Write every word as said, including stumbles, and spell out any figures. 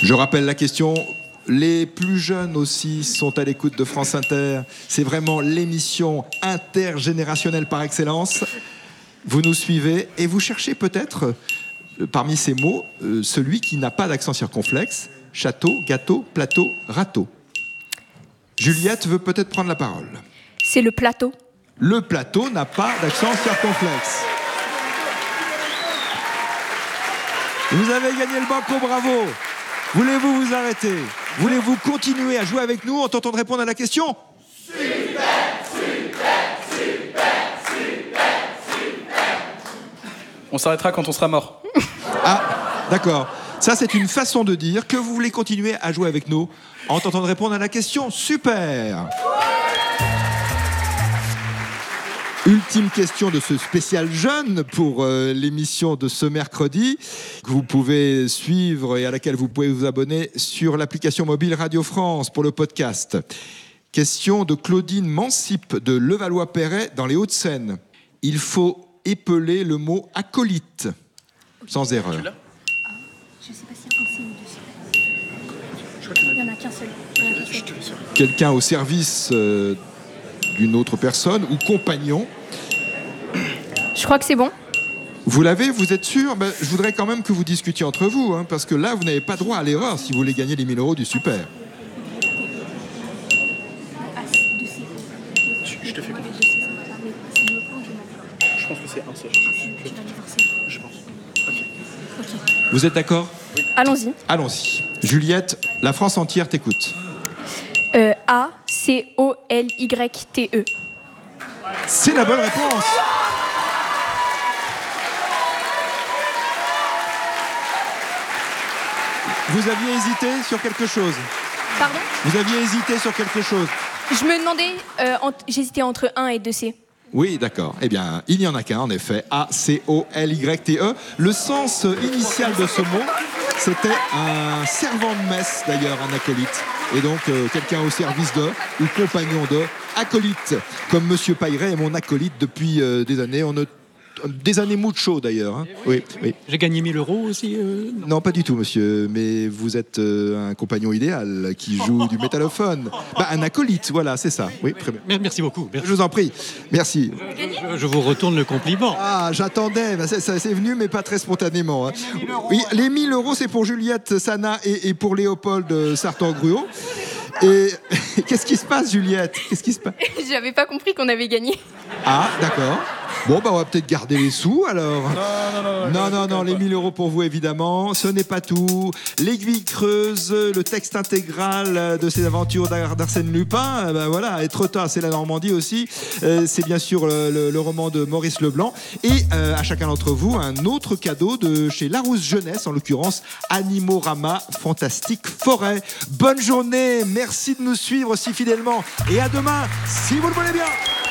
Je rappelle la question. Les plus jeunes aussi sont à l'écoute de France Inter. C'est vraiment l'émission intergénérationnelle par excellence. Vous nous suivez et vous cherchez peut-être, euh, parmi ces mots, euh, celui qui n'a pas d'accent circonflexe. Château, gâteau, plateau, râteau. Juliette veut peut-être prendre la parole. C'est le plateau. Le plateau n'a pas d'accent circonflexe. Vous avez gagné le banco, bravo. Voulez-vous vous arrêter? Voulez-vous continuer à jouer avec nous en tentant de répondre à la question? Super, super, super, super, super. On s'arrêtera quand on sera mort. Ah, d'accord. Ça, c'est une façon de dire que vous voulez continuer à jouer avec nous en tentant de répondre à la question. Super. Ultime question de ce spécial jeune pour euh, l'émission de ce mercredi que vous pouvez suivre et à laquelle vous pouvez vous abonner sur l'application mobile Radio France pour le podcast. Question de Claudine Mansip de Levallois-Perret dans les Hauts-de-Seine. Il faut épeler le mot acolyte sans erreur. Je ne sais pas s'il y a un C ou deux. Il n'y en a qu'un seul. Il y en a qu'un seul. Quelqu'un au service euh, d'une autre personne ou compagnon. Je crois que c'est bon. Vous l'avez, vous êtes sûr? Ben, je voudrais quand même que vous discutiez entre vous, hein, parce que là, vous n'avez pas droit à l'erreur si vous voulez gagner les mille euros du super. Je te fais confiance. Je pense que c'est un seul. Je pense. Okay. Vous êtes d'accord? Oui. Allons-y. Allons-y. Juliette, la France entière t'écoute. Euh, A C O L Y T E. C'est la bonne réponse. Vous aviez hésité sur quelque chose. Pardon? Vous aviez hésité sur quelque chose. Je me demandais, euh, ent- j'hésitais entre un et deux C. Oui, d'accord. Eh bien, il n'y en a qu'un, en effet. A C O L Y T E. Le sens initial de ce mot, c'était un servant de messe, d'ailleurs, un acolyte. Et donc, euh, quelqu'un au service de, ou compagnon de, acolyte. Comme Monsieur Pailleret est mon acolyte depuis euh, des années. On ne... Des années mucho, d'ailleurs. Hein. Oui, oui. J'ai gagné mille euros aussi euh... Non, pas du tout, monsieur. Mais vous êtes euh, un compagnon idéal qui joue du métallophone. Bah, un acolyte, voilà, c'est ça. Oui, très bien. Merci beaucoup. Merci. Je vous en prie. Merci. Je, je vous retourne le compliment. Ah, j'attendais. Bah, c'est, ça, c'est venu, mais pas très spontanément. Hein. Oui, les mille euros, c'est pour Juliette Sana et, et pour Léopold Sartor-Gruau. Et qu'est-ce qui se passe, Juliette? Qu'est-ce qui se passe? J'avais pas compris qu'on avait gagné. Ah, d'accord. Bon, bah, on va peut-être garder les sous, alors. Non, non, non. Non, non, non, les mille euros pour vous, évidemment. Ce n'est pas tout. L'aiguille creuse, le texte intégral de ces aventures d'Ar- d'Arsène Lupin. Ben voilà, et trop tard, c'est la Normandie aussi. Euh, c'est bien sûr le, le, le roman de Maurice Leblanc. Et euh, à chacun d'entre vous, un autre cadeau de chez Larousse Jeunesse, en l'occurrence Animorama Fantastique Forêt. Bonne journée, merci de nous suivre si fidèlement. Et à demain, si vous le voulez bien.